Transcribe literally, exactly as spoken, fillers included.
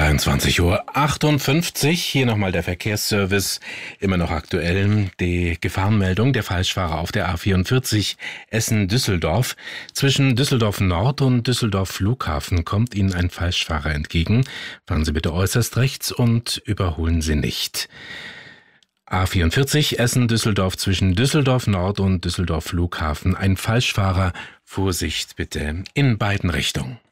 dreiundzwanzig Uhr achtundfünfzig, hier nochmal der Verkehrsservice, immer noch aktuell, die Gefahrenmeldung, der Falschfahrer auf der A vierundvierzig Essen-Düsseldorf. Zwischen Düsseldorf Nord und Düsseldorf Flughafen kommt Ihnen ein Falschfahrer entgegen. Fahren Sie bitte äußerst rechts und überholen Sie nicht. A vierundvierzig Essen-Düsseldorf zwischen Düsseldorf Nord und Düsseldorf Flughafen, ein Falschfahrer, Vorsicht bitte in beiden Richtungen.